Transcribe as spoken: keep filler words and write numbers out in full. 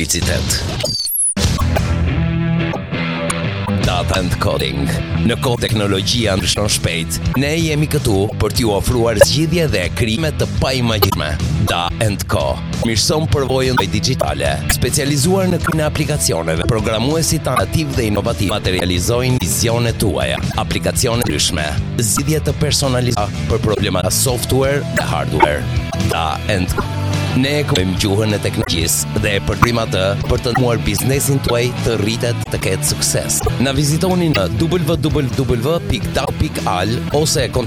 elektricitet. Data and Coding. Në kohë teknologjia ndryshon shpejt, ne jemi këtu për t'ju ofruar zgjidhje dhe krime të paimagjinshme. Data and Co. Mirëson përvojën digjitale, specializuar në krimin e aplikacioneve. Programuesit nativ dhe inovativ materializojnë vizionet tuaja, aplikacione ndryshme, zgjidhje të personalizuara për problema software dhe hardware. Data and Co. Ne e kërkojmë gjuhën e teknologjisë dhe e përdorim atë për të ndihmuar biznesin tuaj të rritet të ketë sukses. Na vizitoni në w w w pikë data pikë al ose